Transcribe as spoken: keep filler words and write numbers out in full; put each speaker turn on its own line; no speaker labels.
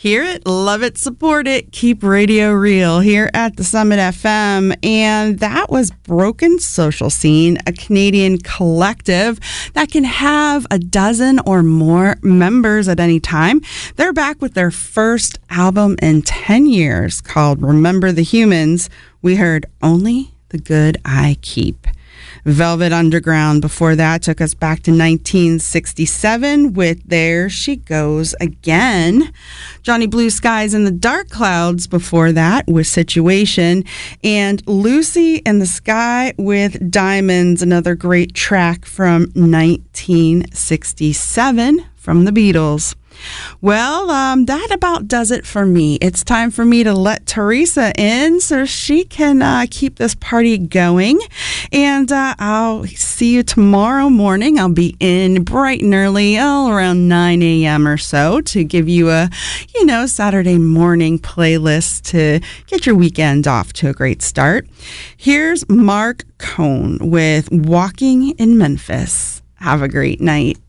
Hear it, love it, support it, keep radio real here at the Summit F M. And that was Broken Social Scene, a Canadian collective that can have a dozen or more members at any time. They're back with their first album in ten years called Remember the Humans. We heard Only the Good I Keep. Velvet Underground before that took us back to nineteen sixty-seven with There She Goes Again. Johnny Blue Skies and the Dark Clouds before that with Situation. And Lucy in the Sky with Diamonds, another great track from nineteen sixty-seven from the Beatles. Well, um, that about does it for me. It's time for me to let Teresa in so she can uh, keep this party going. And uh, I'll see you tomorrow morning. I'll be in bright and early, oh, around nine a.m. or so to give you a, you know, Saturday morning playlist to get your weekend off to a great start. Here's Mark Cohn with Walking in Memphis. Have a great night.